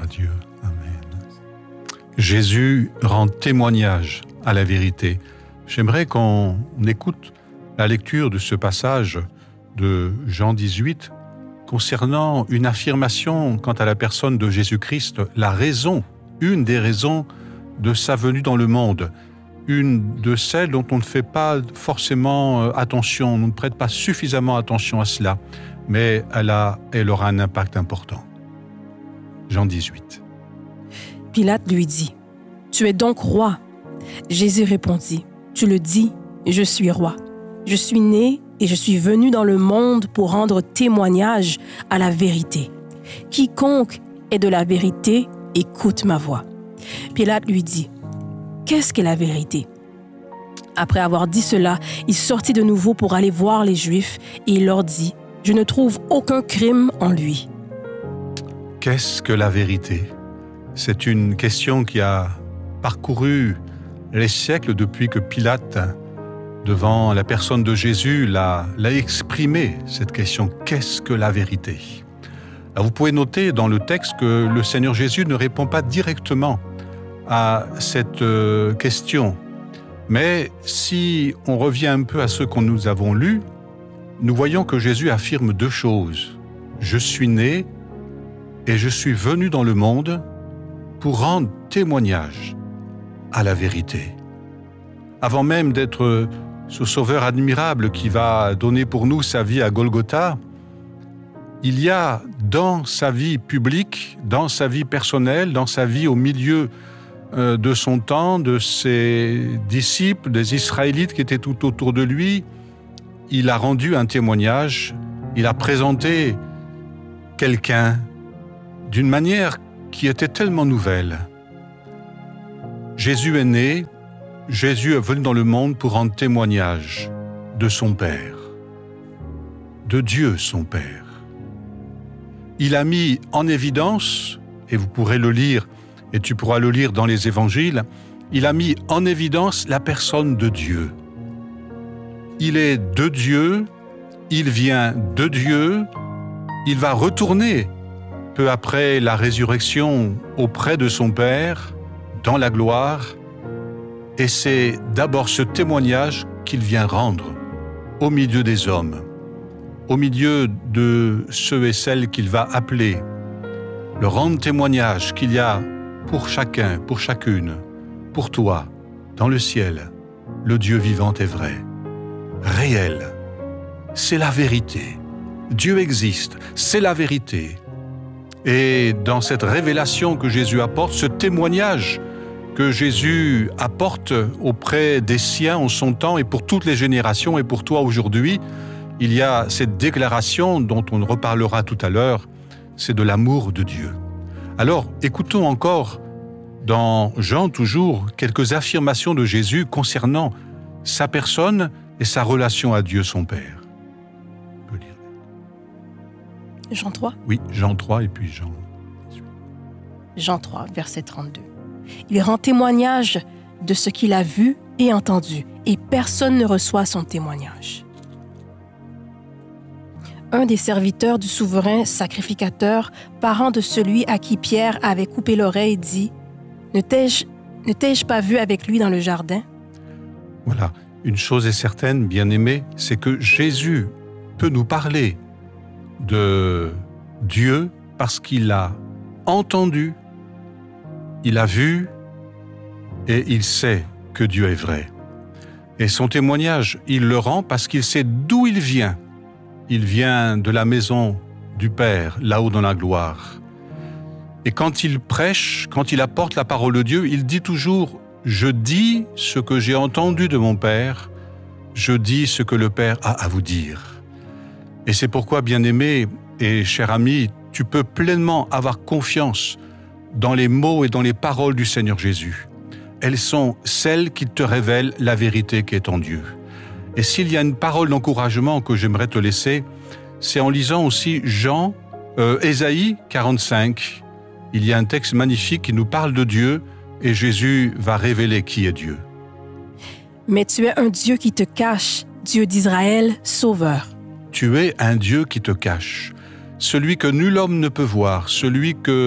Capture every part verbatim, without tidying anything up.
à Dieu. Amen. Jésus rend témoignage à la vérité. J'aimerais qu'on écoute la lecture de ce passage de Jean dix-huit concernant une affirmation quant à la personne de Jésus-Christ, la raison, une des raisons de sa venue dans le monde, une de celles dont on ne fait pas forcément attention, on ne prête pas suffisamment attention à cela, mais elle, a, elle aura un impact important. Jean dix-huit. Pilate lui dit, « Tu es donc roi ?» Jésus répondit, « Tu le dis, je suis roi. Je suis né et je suis venu dans le monde pour rendre témoignage à la vérité. Quiconque est de la vérité, écoute ma voix. » Pilate lui dit, « Qu'est-ce que la vérité ?» Après avoir dit cela, il sortit de nouveau pour aller voir les Juifs et il leur dit, « Je ne trouve aucun crime en lui. » Qu'est-ce que la vérité ? C'est une question qui a parcouru les siècles depuis que Pilate, devant la personne de Jésus, l'a, l'a exprimé, cette question. Qu'est-ce que la vérité ? Alors vous pouvez noter dans le texte que le Seigneur Jésus ne répond pas directement à cette euh, question. Mais si on revient un peu à ce que nous avons lu, nous voyons que Jésus affirme deux choses. Je suis né et je suis venu dans le monde pour rendre témoignage à la vérité. Avant même d'être ce sauveur admirable qui va donner pour nous sa vie à Golgotha, il y a dans sa vie publique, dans sa vie personnelle, dans sa vie au milieu euh, de son temps, de ses disciples, des Israélites qui étaient tout autour de lui, il a rendu un témoignage, il a présenté quelqu'un d'une manière qui était tellement nouvelle. Jésus est né, Jésus est venu dans le monde pour rendre témoignage de son Père, de Dieu son Père. Il a mis en évidence, et vous pourrez le lire, et tu pourras le lire dans les évangiles, il a mis en évidence la personne de Dieu. Il est de Dieu, il vient de Dieu, il va retourner peu après la résurrection auprès de son Père, dans la gloire, et c'est d'abord ce témoignage qu'il vient rendre au milieu des hommes, au milieu de ceux et celles qu'il va appeler, le rendre témoignage qu'il y a pour chacun, pour chacune, pour toi, dans le ciel, le Dieu vivant est vrai, réel, c'est la vérité. Dieu existe, c'est la vérité. Et dans cette révélation que Jésus apporte, ce témoignage que Jésus apporte auprès des siens en son temps et pour toutes les générations et pour toi aujourd'hui, il y a cette déclaration dont on reparlera tout à l'heure, c'est de l'amour de Dieu. Alors, écoutons encore dans Jean toujours quelques affirmations de Jésus concernant sa personne et sa relation à Dieu son Père. On peut lire. Jean trois. Oui, Jean trois et puis Jean dix-huit. Jean trois, verset trente-deux. Il rend témoignage de ce qu'il a vu et entendu, et personne ne reçoit son témoignage. Un des serviteurs du souverain sacrificateur, parent de celui à qui Pierre avait coupé l'oreille, dit « Ne t'ai-je, ne t'ai-je pas vu avec lui dans le jardin ?» Voilà, une chose est certaine, bien-aimés, c'est que Jésus peut nous parler de Dieu parce qu'il a entendu, il a vu et il sait que Dieu est vrai. Et son témoignage, il le rend parce qu'il sait d'où il vient. Il vient de la maison du Père, là-haut dans la gloire. Et quand il prêche, quand il apporte la parole de Dieu, il dit toujours « Je dis ce que j'ai entendu de mon Père, je dis ce que le Père a à vous dire. » Et c'est pourquoi, bien-aimé et cher ami, tu peux pleinement avoir confiance dans les mots et dans les paroles du Seigneur Jésus. Elles sont celles qui te révèlent la vérité qui est en Dieu. Et s'il y a une parole d'encouragement que j'aimerais te laisser, c'est en lisant aussi Jean, euh, Ésaïe quarante-cinq. Il y a un texte magnifique qui nous parle de Dieu et Jésus va révéler qui est Dieu. Mais tu es un Dieu qui te cache, Dieu d'Israël, Sauveur. Tu es un Dieu qui te cache, celui que nul homme ne peut voir, celui que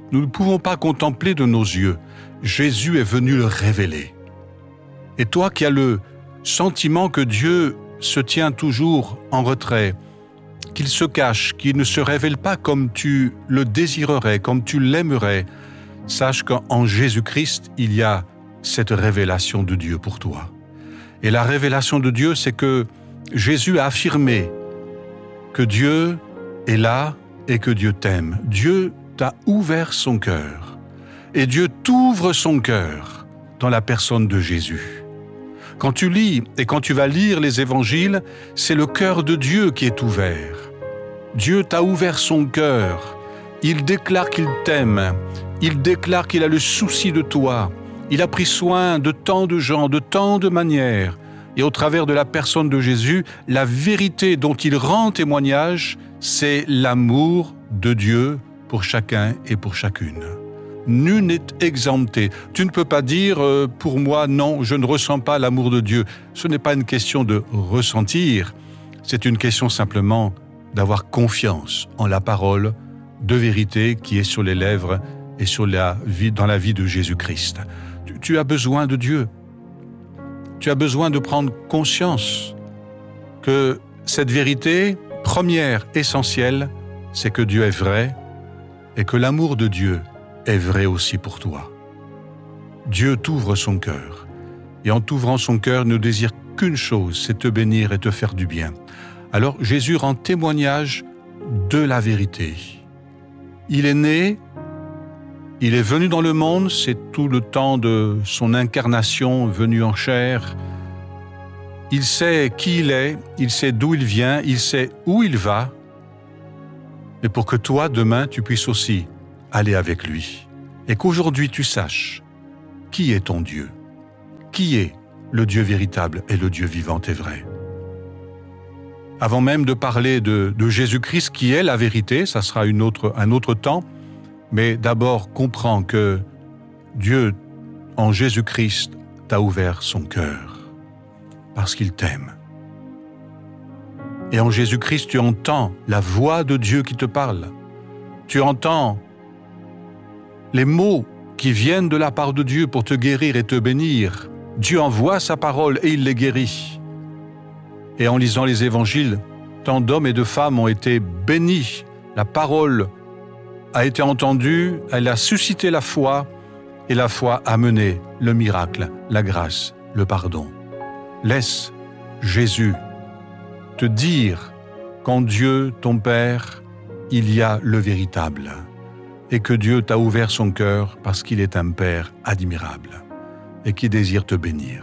nous ne pouvons pas contempler de nos yeux. Jésus est venu le révéler. Et toi qui as le sentiment que Dieu se tient toujours en retrait, qu'il se cache, qu'il ne se révèle pas comme tu le désirerais, comme tu l'aimerais, sache qu'en Jésus-Christ, il y a cette révélation de Dieu pour toi. Et la révélation de Dieu, c'est que Jésus a affirmé que Dieu est là et que Dieu t'aime. Dieu t'a ouvert son cœur. Et Dieu t'ouvre son cœur dans la personne de Jésus. Quand tu lis et quand tu vas lire les évangiles, c'est le cœur de Dieu qui est ouvert. Dieu t'a ouvert son cœur. Il déclare qu'il t'aime. Il déclare qu'il a le souci de toi. Il a pris soin de tant de gens, de tant de manières. Et au travers de la personne de Jésus, la vérité dont il rend témoignage, c'est l'amour de Dieu pour chacun et pour chacune. Nul n'est exempté. Tu ne peux pas dire euh, « pour moi, non, je ne ressens pas l'amour de Dieu ». Ce n'est pas une question de ressentir, c'est une question simplement d'avoir confiance en la parole de vérité qui est sur les lèvres et sur la vie, dans la vie de Jésus-Christ. Tu, tu as besoin de Dieu. Tu as besoin de prendre conscience que cette vérité première, essentielle, c'est que Dieu est vrai et que l'amour de Dieu est vrai aussi pour toi. Dieu t'ouvre son cœur et en t'ouvrant son cœur ne désire qu'une chose, c'est te bénir et te faire du bien. Alors Jésus rend témoignage de la vérité. Il est né, il est venu dans le monde, c'est tout le temps de son incarnation venu en chair. Il sait qui il est, il sait d'où il vient, il sait où il va. Et pour que toi, demain, tu puisses aussi aller avec lui. Et qu'aujourd'hui, tu saches qui est ton Dieu, qui est le Dieu véritable et le Dieu vivant et vrai. Avant même de parler de, de Jésus-Christ, qui est la vérité, ça sera une autre, un autre temps, mais d'abord comprends que Dieu, en Jésus-Christ, t'a ouvert son cœur, parce qu'il t'aime. Et en Jésus-Christ, tu entends la voix de Dieu qui te parle. Tu entends les mots qui viennent de la part de Dieu pour te guérir et te bénir. Dieu envoie sa parole et il les guérit. Et en lisant les évangiles, tant d'hommes et de femmes ont été bénis. La parole a été entendue, elle a suscité la foi, et la foi a mené le miracle, la grâce, le pardon. Laisse Jésus te dire qu'en Dieu, ton Père, il y a le véritable, et que Dieu t'a ouvert son cœur parce qu'il est un Père admirable et qui désire te bénir.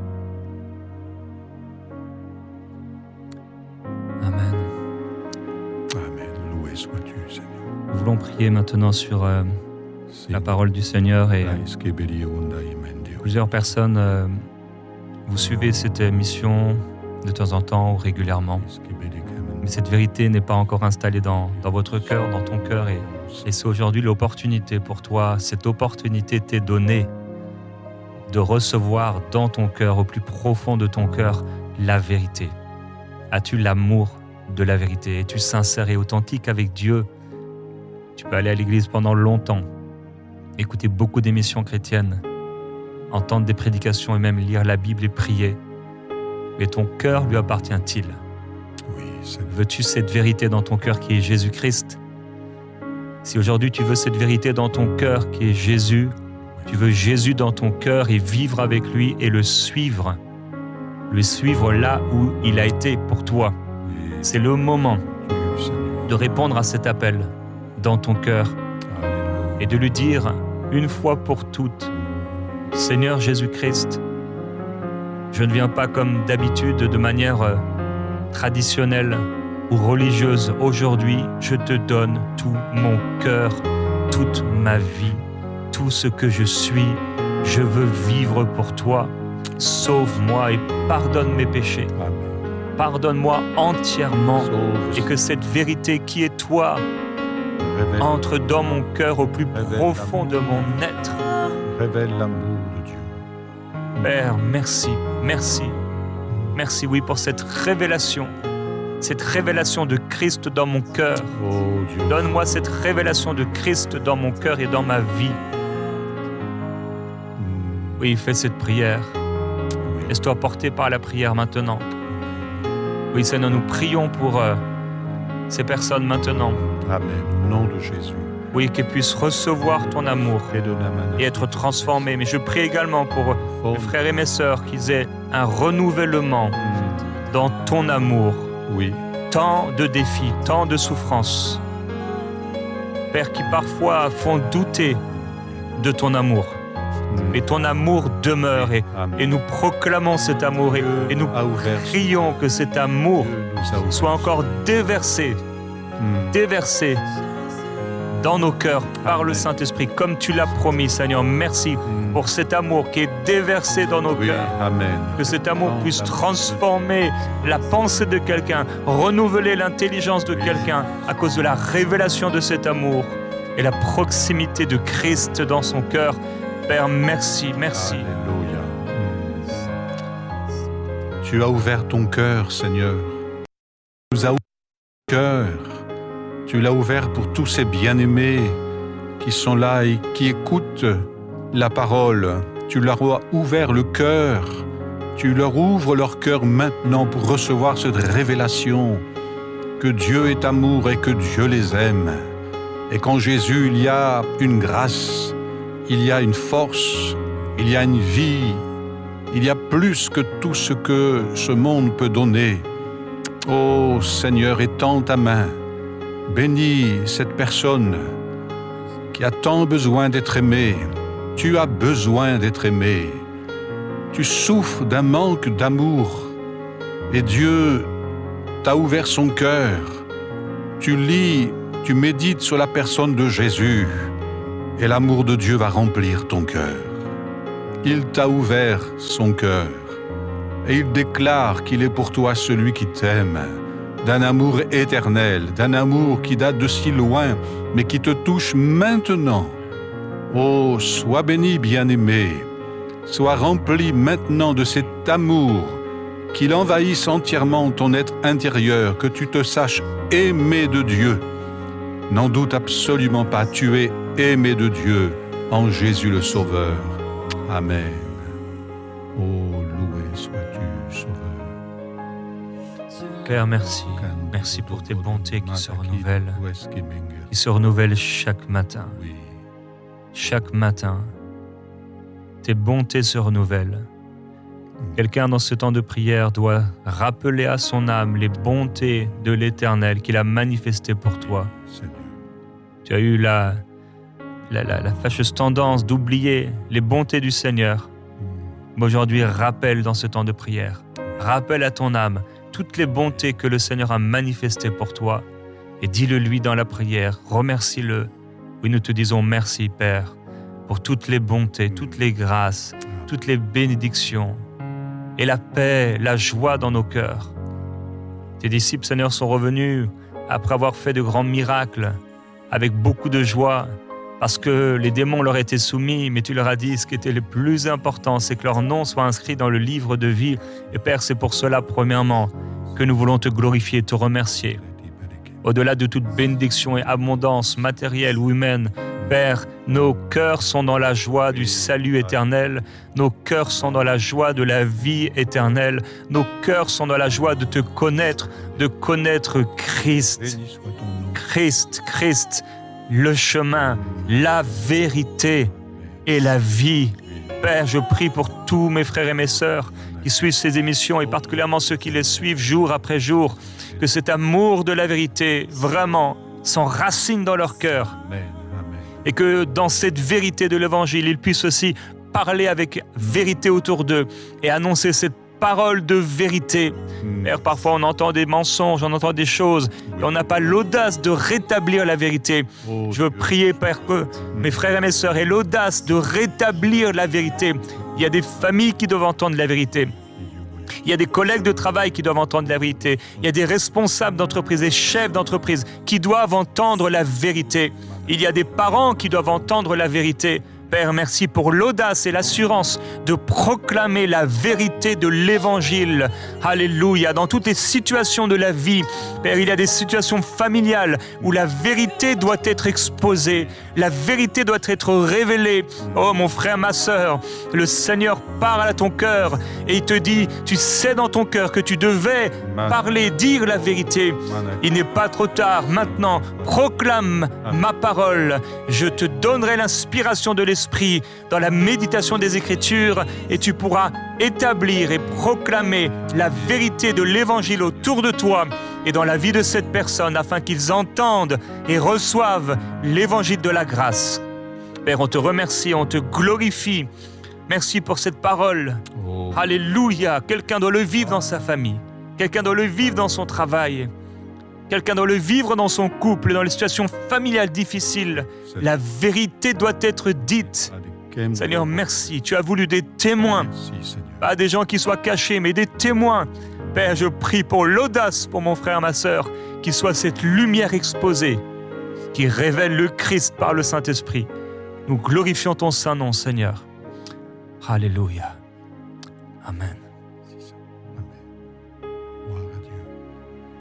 Amen. Amen. Loué sois-tu, Seigneur. Nous voulons prier maintenant sur euh, la parole du Seigneur et plusieurs personnes, euh, vous suivez cette émission de temps en temps ou régulièrement. Mais cette vérité n'est pas encore installée dans, dans votre cœur, dans ton cœur. Et, et c'est aujourd'hui l'opportunité pour toi, cette opportunité t'est donnée de recevoir dans ton cœur, au plus profond de ton cœur, la vérité. As-tu l'amour de la vérité? Es-tu sincère et authentique avec Dieu? Tu peux aller à l'église pendant longtemps, écouter beaucoup d'émissions chrétiennes, entendre des prédications et même lire la Bible et prier. Mais ton cœur lui appartient-il? Oui, c'est... Veux-tu cette vérité dans ton cœur qui est Jésus-Christ? Si aujourd'hui tu veux cette vérité dans ton cœur qui est Jésus, tu veux Jésus dans ton cœur et vivre avec lui et le suivre, le suivre là où il a été pour toi. C'est le moment de répondre à cet appel dans ton cœur et de lui dire une fois pour toutes, Seigneur Jésus-Christ, je ne viens pas comme d'habitude de manière euh, traditionnelle ou religieuse. Aujourd'hui, je te donne tout mon cœur, toute ma vie, tout ce que je suis. Je veux vivre pour toi. Sauve-moi et pardonne mes péchés. Amen. Pardonne-moi entièrement. Sauve. Et que cette vérité qui est toi Révèle, entre dans mon cœur au plus Révèle profond de mon être. révèle l'amour de Dieu. Père, merci, merci, merci, oui, pour cette révélation cette révélation de Christ dans mon cœur. Oh Dieu. Donne-moi cette révélation de Christ dans mon cœur et dans ma vie. Oui, fais cette prière. Oui. Laisse-toi porter par la prière maintenant. Oui, Seigneur, nous prions pour euh, ces personnes maintenant. Amen. Au nom de Jésus. Oui, qu'elles puissent recevoir ton amour et être transformées. Mais je prie également pour mes frères et mes sœurs qu'ils aient un renouvellement dans ton amour. Oui. Tant de défis, tant de souffrances. Père, qui parfois font douter de ton amour. Mais ton amour demeure et, et nous proclamons cet amour et, et nous prions que cet amour soit encore déversé, mm. déversé dans nos cœurs par Amen. Le Saint-Esprit, comme tu l'as promis, Seigneur. Merci mm. pour cet amour qui est déversé dans nos oui. cœurs. Amen. Que cet amour puisse transformer la pensée de quelqu'un, renouveler l'intelligence de quelqu'un à cause de la révélation de cet amour et la proximité de Christ dans son cœur. Père, merci, merci. Alléluia. Tu as ouvert ton cœur, Seigneur. Tu nous as ouvert ton cœur. Tu l'as ouvert pour tous ces bien-aimés qui sont là et qui écoutent la parole. Tu leur as ouvert le cœur. Tu leur ouvres leur cœur maintenant pour recevoir cette révélation que Dieu est amour et que Dieu les aime. Et qu'en Jésus, il y a une grâce, il y a une force, il y a une vie, il y a plus que tout ce que ce monde peut donner. Ô Seigneur, étends ta main, bénis cette personne qui a tant besoin d'être aimée. Tu as besoin d'être aimé. Tu souffres d'un manque d'amour et Dieu t'a ouvert son cœur. Tu lis, tu médites sur la personne de Jésus. Et l'amour de Dieu va remplir ton cœur. Il t'a ouvert son cœur et il déclare qu'il est pour toi celui qui t'aime, d'un amour éternel, d'un amour qui date de si loin, mais qui te touche maintenant. Oh, sois béni, bien-aimé, sois rempli maintenant de cet amour, qu'il envahisse entièrement ton être intérieur, que tu te saches aimé de Dieu. N'en doute absolument pas, tu es aimé de Dieu en Jésus le Sauveur. Amen. Oh, loué sois-tu, Sauveur. Père, merci. Merci pour tes bontés qui se renouvellent, qui se renouvellent chaque matin. Chaque matin, tes bontés se renouvellent. Quelqu'un dans ce temps de prière doit rappeler à son âme les bontés de l'Éternel qu'il a manifestées pour toi. Tu as eu la, la, la, la fâcheuse tendance d'oublier les bontés du Seigneur. Mais aujourd'hui, rappelle dans ce temps de prière, rappelle à ton âme toutes les bontés que le Seigneur a manifestées pour toi et dis-le lui dans la prière, remercie-le. Oui, nous te disons merci, Père, pour toutes les bontés, toutes les grâces, toutes les bénédictions et la paix, la joie dans nos cœurs. Tes disciples, Seigneur, sont revenus après avoir fait de grands miracles, avec beaucoup de joie, parce que les démons leur étaient soumis, mais tu leur as dit ce qui était le plus important, c'est que leur nom soit inscrit dans le livre de vie. Et Père, c'est pour cela, premièrement, que nous voulons te glorifier, te remercier. Au-delà de toute bénédiction et abondance matérielle ou humaine, Père, nos cœurs sont dans la joie du salut éternel, nos cœurs sont dans la joie de la vie éternelle, nos cœurs sont dans la joie de te connaître, de connaître Christ. Christ, Christ, le chemin, la vérité et la vie. Père, je prie pour tous mes frères et mes sœurs qui suivent ces émissions et particulièrement ceux qui les suivent jour après jour, que cet amour de la vérité vraiment s'enracine dans leur cœur et que dans cette vérité de l'Évangile, ils puissent aussi parler avec vérité autour d'eux et annoncer cette parole de vérité. Père, parfois on entend des mensonges, on entend des choses et on n'a pas l'audace de rétablir la vérité. Je veux prier, Père, que mes frères et mes sœurs aient l'audace de rétablir la vérité. Il y a des familles qui doivent entendre la vérité. Il y a des collègues de travail qui doivent entendre la vérité. Il y a des responsables d'entreprise, des chefs d'entreprise qui doivent entendre la vérité. Il y a des parents qui doivent entendre la vérité. Père, merci pour l'audace et l'assurance de proclamer la vérité de l'Évangile. Alléluia. Dans toutes les situations de la vie, Père, il y a des situations familiales où la vérité doit être exposée. La vérité doit être révélée. Oh, mon frère, ma sœur, le Seigneur parle à ton cœur et il te dit, tu sais dans ton cœur que tu devais parler, dire la vérité. Il n'est pas trop tard. Maintenant, proclame ma parole. Je te donnerai l'inspiration de l'Esprit dans la méditation des Écritures et tu pourras établir et proclamer la vérité de l'Évangile autour de toi et dans la vie de cette personne afin qu'ils entendent et reçoivent l'Évangile de la grâce. Père, on te remercie, on te glorifie. Merci pour cette parole. Oh. Alléluia. Quelqu'un doit le vivre dans sa famille. Quelqu'un doit le vivre dans son travail. Quelqu'un doit le vivre dans son couple, dans les situations familiales difficiles. La vérité doit être dite. Seigneur, merci. Tu as voulu des témoins. Pas des gens qui soient cachés, mais des témoins. Père, je prie pour l'audace pour mon frère, ma sœur, qu'il soit cette lumière exposée, qui révèle le Christ par le Saint-Esprit. Nous glorifions ton Saint-Nom, Seigneur. Alléluia. Amen.